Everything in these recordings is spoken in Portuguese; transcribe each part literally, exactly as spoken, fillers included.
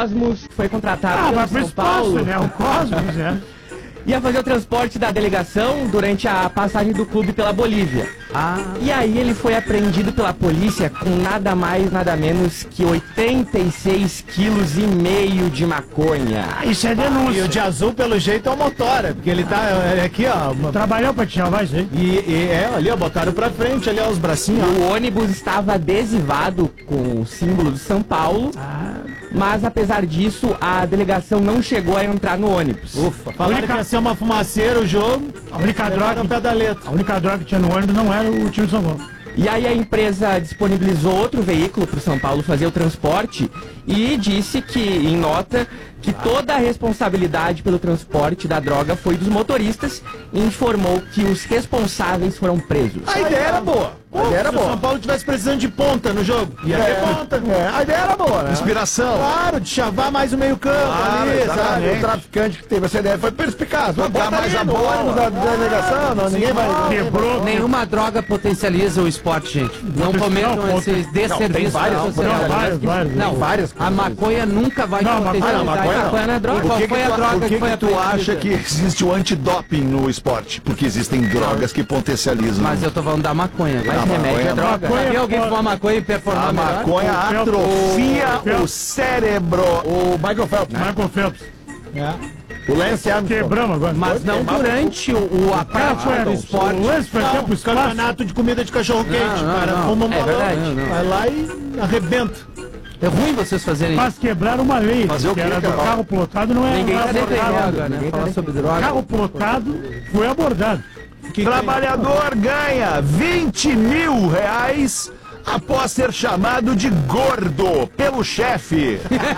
Cosmos foi contratado Ah, pelo vai pro São espaço, Paulo. né? O Cosmos, é. Ia fazer o transporte da delegação durante a passagem do clube pela Bolívia. Ah. E aí ele foi apreendido pela polícia com nada mais, nada menos que oitenta e seis quilos e meio de maconha. Isso é denúncia. E o de azul, pelo jeito, é o motora, porque ele tá é, aqui, ó. Uma... Trabalhou pra te chamar isso aí? E, e é, ali, ó, botaram pra frente, ali, ó, os bracinhos, ó. O ônibus estava adesivado com o símbolo de São Paulo, mas apesar disso, a delegação não chegou a entrar no ônibus. Ufa, falaram única- que ia ser uma fumaceira o jogo, A única levaram droga, ao pé da letra. a única droga que tinha no ônibus não era o time de São Paulo. E aí a empresa disponibilizou outro veículo para o São Paulo fazer o transporte e disse que, em nota, que toda a responsabilidade pelo transporte da droga foi dos motoristas e informou que os responsáveis foram presos. A ideia era boa. A ideia era Se o boa. São Paulo tivesse precisando de ponta no jogo, ia ter ponta. É, a ideia era boa, né? Inspiração. Claro, de chavar mais o meio campo Claro, ali, exatamente. sabe? O traficante que teve essa ideia foi perspicaz. Vamos Jogar botar mais mais a a bola. ônibus da delegação, não, ninguém vai... Quebrou. Nenhuma droga potencializa o esporte, gente. Não cometam Não, esse desserviço várias, à não, sociedade. várias, várias, Não, várias a maconha nunca vai Não, maconha potencializar. não, maconha não. Maconha não é droga. Qual Por que, foi que a tu, droga por que, que foi que tu apreendida? acha que existe o antidoping no esporte? Porque existem drogas que potencializam. Mas eu tô falando da maconha. Mas A remédio maconha é não. droga. Maconha- Tem alguém fumar maconha e performar A melhor? maconha O Phelps- atrofia o Phelps- o cérebro. O Michael Phelps, Michael Phelps. o Lance Armstrong. Quebramos agora. Mas não durante o, o a Cara, foi prática do o esporte. lance foi até pro espaço. Campeonato de comida de cachorro-quente, Não, não, cara. não. Fuma um É balão, verdade. Não, não. vai lá e arrebenta. É ruim vocês fazerem isso. Mas quebraram uma lei, Fazer o que quê, era do cara? carro plotado, não é Ninguém não é tá defendendo, abordado. Droga, né? Ninguém tá Falar sobre droga. Carro plotado foi abordado. Trabalhador ganha vinte mil reais após ser chamado de gordo pelo chefe.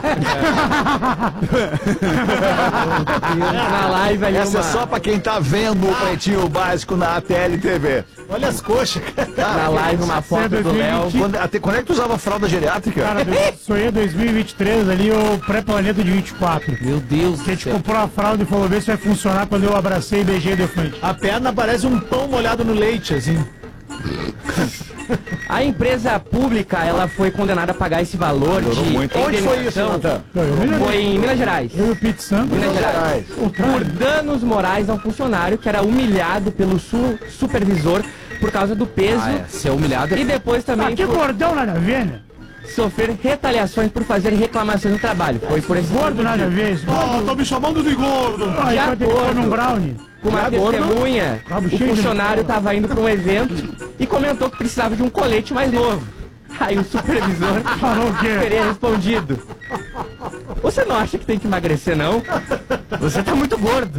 Na live ali Essa uma... é só pra quem tá vendo o Pretinho Básico na A T L T V. Olha as coxas, cara. Na live uma foto do Léo. Quando, até, quando é que tu usava fralda geriátrica? Cara, isso aí é dois mil e vinte e três ali, o pré-planeta de vinte e quatro. Meu Deus Que a do gente céu. comprou a fralda e falou, ver se vai funcionar quando eu abracei e beijei o elefante. A perna parece um pão molhado no leite, assim. A empresa pública, ela foi condenada a pagar esse valor de muito. Onde foi isso, indenização. Natan? Eu, me Foi em Minas Gerais. eu e o Pete Santos. Minas Gerais. Por danos morais a um funcionário que era humilhado pelo su supervisor por causa do peso Ah, é. Ser humilhado é e depois também Ah, que por gordão nada a ver, né? sofrer retaliações por fazer reclamações no trabalho. Foi por esse Gordo nada a ver. Isso. Tô me chamando de gordo. Ah, de vai ter que pôr acordo. num brownie. Com uma Já gordo, testemunha, rabo o cheio de funcionário Nutella. estava indo para um evento e comentou que precisava de um colete mais novo. Aí o supervisor Falou o quê? teria respondido: você não acha que tem que emagrecer, não? Você tá muito gordo.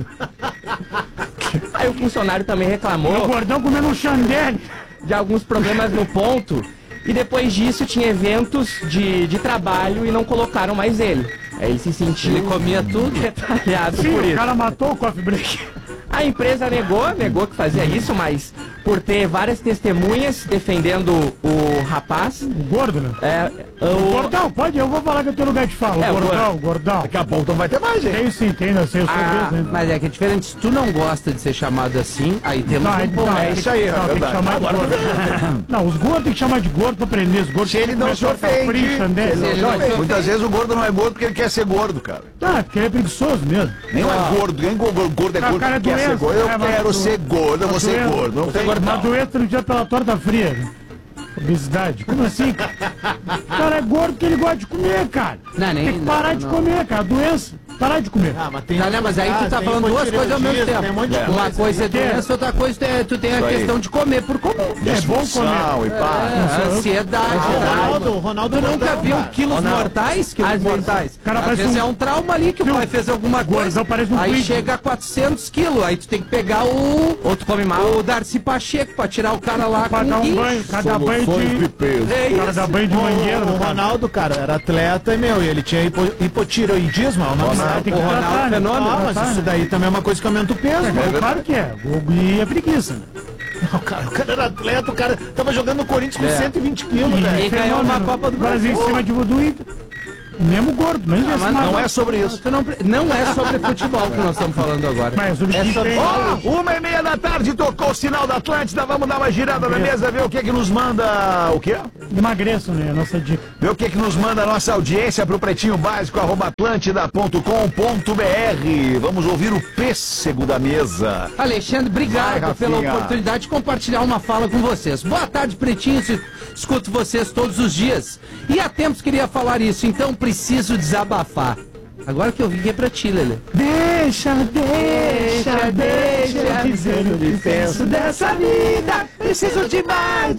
Aí o funcionário também O reclamou gordão comendo um chandelle. de alguns problemas no ponto e depois disso tinha eventos de, de trabalho e não colocaram mais ele. Aí ele se sentiu Ele comia tudo. retalhado Sim, por o isso. cara matou o coffee break. A empresa negou, negou que fazia isso, mas por ter várias testemunhas defendendo o rapaz, O gordo, né? é, O o, gordão, pode, eu vou falar que eu tenho lugar de fala. É, O o gordão, o gordão. Daqui a pouco então vai ter mais, hein? Tenho sim, tenho, eu sei, eu sou Ah, obeso, hein? Mas é que é diferente. Se tu não gosta de ser chamado assim, aí temos Não, um aí- ponto. não, É isso aí, é não, tem que verdade. chamar de Agora gordo. Não, os gordos tem que chamar de gordo pra prender os gordos. Se ele não se Começou a ficar ofende, frio, se chandelle. ele não Ele se não ofende. se Muitas vezes o gordo não é gordo porque ele quer ser gordo, cara. Tá, porque ele é preguiçoso mesmo. Nem não é gordo, nem gordo, gordo é Ah, o gordo cara é porque quer ser doença, gordo. Eu é, mas quero tu- ser gordo, eu vou ser doença. gordo. Não tem Uma doença no dia pela torta fria. né? Obesidade. Como assim, cara? O cara é gordo porque ele gosta de comer, cara. Não, nem- Tem que parar não, de não. comer, cara. Doença. Parar de comer. Ah, mas tem... Não, não, mas aí tu Ah, tá tem falando duas coisas ao mesmo hipotireoidismo, tem um monte de tempo. Uma coisa é Que? doença, outra coisa é, tu tem a Isso aí. questão de comer por comer. É bom comer. disfunção e pá. É, ansiedade, Ah, o trauma. Ronaldo, o Ronaldo Tu nunca gordão, viu cara. quilos mortais? Quilos Às vezes- mortais. cara Às parece vezes um- é um trauma ali que o pai fez alguma coisa. Gordão parece um Aí Twinkie. chega a quatrocentos quilos. Aí tu tem que pegar o. outro come mal. O Darcy Pacheco pra tirar o cara lá Pra com dar um guincho. banho, cada banho de... peso. É O cara isso. dá banho de mangueira O, no o cara. Ronaldo, cara, era atleta e, meu, e ele tinha hipo, hipotireoidismo, é o nome Mas certo. tem que o Ronaldo tratar, né? fenômeno, Ah, mas Tratar, isso né? daí também é uma coisa que aumenta o peso, mano. Claro que é. O e é preguiça. né? Não, cara, o cara era atleta, o cara tava jogando no Corinthians com É. cento e vinte quilos, velho. E ganhou uma Fenômeno. Copa do Brasil em cima de do Inter. Mesmo gordo, mas mas esse Não é sobre isso. Tu não, pre- não é sobre futebol que nós estamos falando agora. Mas o É que sobre- tem... Ó, uma e meia da tarde, tocou o sinal da Atlântida. Vamos dar uma girada na mesa, ver o que que nos manda. O quê? Emagreçam, né? A nossa dica. Vê o que que nos manda a nossa audiência pro pretinho básico, arroba atlântida ponto com ponto br. Vamos ouvir o pêssego da mesa. Alexandre, obrigado Vai, pela Rafinha. oportunidade de compartilhar uma fala com vocês. Boa tarde, pretinhos. Escuto vocês todos os dias. E há tempos queria falar isso, então preciso desabafar. Agora que eu vi que é pra ti, Lelê. Deixa, deixa, deixa dizer o que penso dessa vida. Preciso demais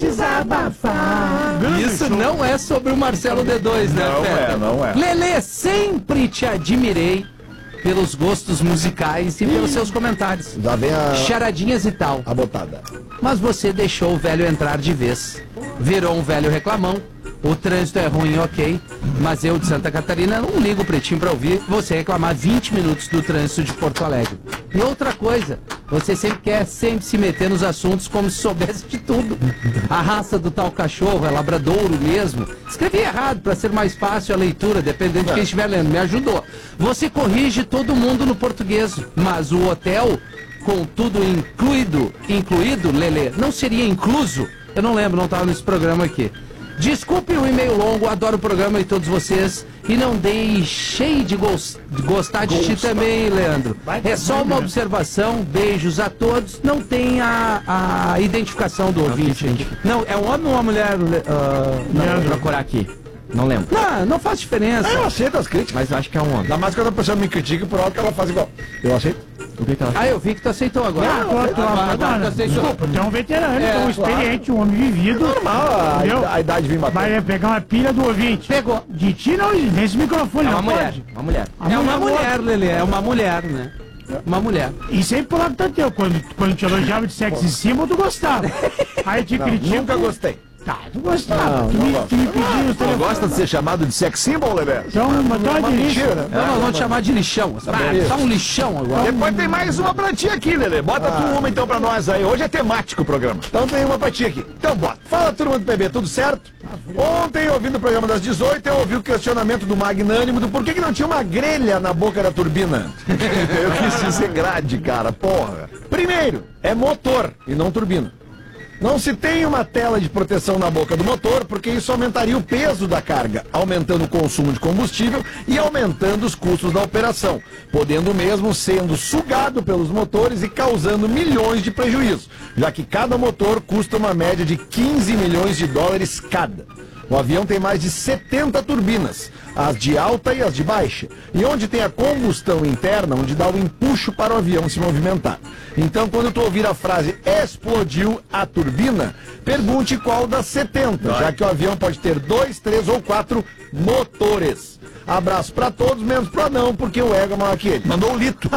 desabafar. Isso não é sobre o Marcelo D dois, né, Não Feta? é, não é. Lelê, sempre te admirei pelos gostos musicais e pelos seus comentários. Já vem a, Charadinhas e tal. a botada. Mas você deixou o velho entrar de vez. Virou um velho reclamão. O trânsito é ruim, ok. Mas eu de Santa Catarina não ligo o pretinho pra ouvir você reclamar vinte minutos do trânsito de Porto Alegre. E outra coisa, você sempre quer sempre se meter nos assuntos como se soubesse de tudo. A raça do tal cachorro é labradouro mesmo. Escrevi errado pra ser mais fácil a leitura, dependendo de quem estiver lendo. Me ajudou. Você corrige todo mundo no português, mas o hotel, com tudo incluído, incluído, Lelê, não seria incluso? Eu não lembro, não estava nesse programa aqui. Desculpe o e-mail longo, adoro o programa e todos vocês. E não deixei de, gos- de gostar de ti também, Leandro. É só uma observação, beijos a todos. Não tem a, a identificação do ouvinte aqui. Não, é um homem ou uma mulher? Le- ah, não, vou procurar aqui. Não lembro. Não, não faz diferença. Eu aceito as críticas. Mas eu acho que é um homem. Ainda mais quando a pessoa me critica por algo que ela faz igual. Eu aceito. O que que ela Ah, eu vi que tu aceitou agora. Ah, tô, tô, Agora, agora, agora tu aceitou. Desculpa, tu é um veterano, É, tu é um experiente, um homem vivido. Normal a, Entendeu? a idade vir bater. Vai pegar uma pilha do ouvinte. Pegou. De ti não, nesse microfone, É uma não mulher. pode. Uma mulher. A É uma mulher mulher, Lelê, é uma mulher, né? Uma mulher. E sempre pro lado tá teu. Quando, quando te elogiava de sexo em cima, tu gostava. Aí te critica. Nunca gostei. Tá, tu gostava. Não, tu, não me, gosto. tu me pediu os Não telefones. gosta de ser chamado de sex symbol, Lelé? Então, mas dá uma delícia. Mentira, né? Não, nós vamos te chamar de lixão. Ah, tá um lixão agora. Depois tem mais uma pra ti aqui, Lelê. Bota tu uma então pra nós aí. Hoje é temático o programa. Então tem uma pra ti aqui. Então bota. Fala, turma do P B, tudo certo? Ontem, ouvindo o programa das dezoito, eu ouvi o questionamento do Magnânimo do por que, que não tinha uma grelha na boca da turbina. Eu quis dizer grade, cara. Porra. Primeiro, é motor e não turbina. Não se tem uma tela de proteção na boca do motor, porque isso aumentaria o peso da carga, aumentando o consumo de combustível e aumentando os custos da operação, podendo mesmo sendo sugado pelos motores e causando milhões de prejuízo, já que cada motor custa uma média de quinze milhões de dólares cada. O avião tem mais de setenta turbinas, as de alta e as de baixa, e onde tem a combustão interna, onde dá o empuxo para o avião se movimentar. Então, quando tu ouvir a frase explodiu a turbina, pergunte qual das setenta, já que o avião pode ter dois, três ou quatro motores. Abraço pra todos, menos pra não, porque o ego é maior que ele. Mandou um lito.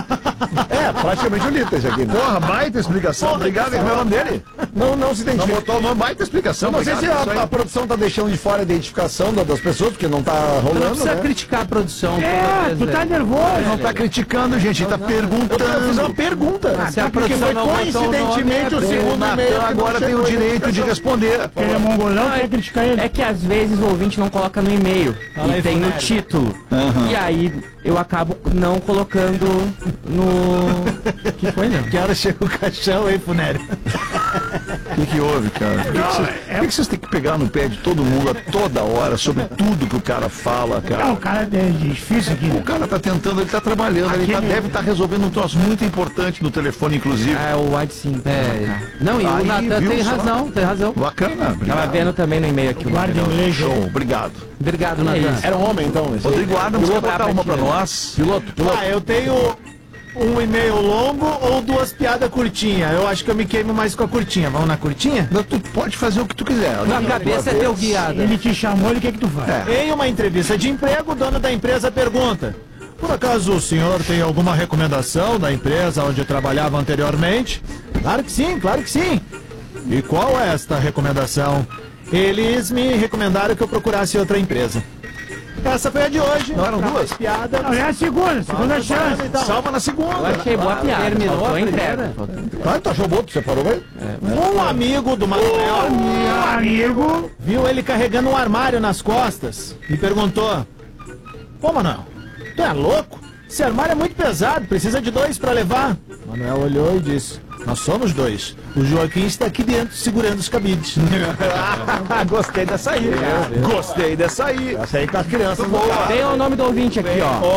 É, praticamente o Lito esse aqui. né? Porra, baita explicação. Obrigado, é o nome dele. Não, não se Não identifica. botou o nome, baita explicação. Não sei se Obrigado, isso a, a aí. produção tá deixando de fora a identificação da- das pessoas, porque não tá Não rolando, precisa né? criticar a produção. É, toda tu vez, tá né? nervoso. Não tá criticando, gente. Ele tá Eu fiz uma perguntando. pergunta. Se a porque produção foi não botou o coincidentemente o nome, é segundo O e-mail. Natan que não agora tem chegou o a direito de identificação. responder. Ele é mongolão, quer criticar ele. É que às vezes o ouvinte não coloca no e-mail e tem no título. E aí eu acabo não colocando no. Que foi, né? Que hora chega o caixão aí, Funério? O que, que houve, cara? Por que, que, vocês, por que que vocês têm que pegar no pé de todo mundo a toda hora sobre tudo que o cara fala, Não, cara? o cara é difícil aqui. O cara tá tentando, ele tá trabalhando, ele tá- Aquele- deve estar resolvendo um troço muito importante no telefone, inclusive. Ah, é o White Sim. É. Não, e Aí, o Natan viu tem só? razão, tem razão. Bacana, Tava obrigado. vendo também no e-mail aqui. o Guarda material. inglês. Show, obrigado. Obrigado, Natan. Era um homem, então. esse aí. Rodrigo Adams, quer Piloto botar uma pra pra ti, né? nós? Piloto, piloto. Ah, eu tenho um e-mail longo ou duas piadas curtinhas. Eu acho que eu me queimo mais com a curtinha. Vamos na curtinha? Não, tu pode fazer o que tu quiser. Na cabeça é teu guiada. Ele te chamou, ele quer que tu faz. É. Em uma entrevista de emprego, o dono da empresa pergunta: por acaso o senhor tem alguma recomendação da empresa onde trabalhava anteriormente? Claro que sim, claro que sim. E qual é esta recomendação? Eles me recomendaram que eu procurasse outra empresa. Essa foi a de hoje. Não eram Pra duas? mais piada. Não, é a segunda, segunda chance. Então, Salva na segunda. Eu achei boa piada. terminou Faltou a a entrega. primeira? Faltou- Ah, tu achou bom? Tu separou, velho? um amigo do Manuel Meu amigo. viu ele carregando um armário nas costas e perguntou: Pô, Manuel, tu é louco? Esse armário é muito pesado, precisa de dois pra levar. Manuel olhou e disse: Nós somos dois. O Joaquim está aqui dentro segurando os cabides. Gostei dessa aí. Gostei dessa aí. Essa aí com as crianças. Boa. Tem o nome do ouvinte aqui, ó.